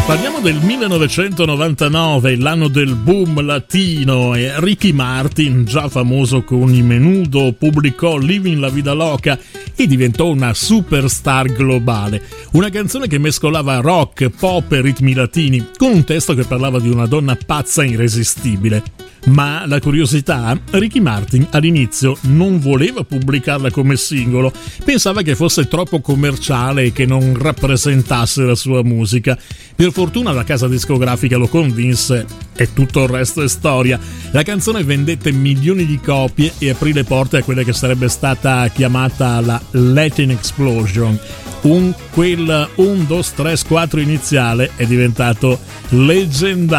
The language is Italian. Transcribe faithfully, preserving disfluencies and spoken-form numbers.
Parliamo del millenovecentonovantanove, l'anno del boom latino, e Ricky Martin, già famoso con i Menudo, pubblicò Living la Vida Loca e diventò una superstar globale. Una canzone che mescolava rock, pop e ritmi latini, con un testo che parlava di una donna pazza e irresistibile. Ma la curiosità, Ricky Martin all'inizio non voleva pubblicarla come singolo, pensava che fosse troppo commerciale e che non rappresentasse la sua musica. Per fortuna la casa discografica lo convinse e tutto il resto è storia. La canzone vendette milioni di copie e aprì le porte a quella che sarebbe stata chiamata la Latin Explosion. Un, quel un, due, tre, quattro iniziale è diventato leggendario.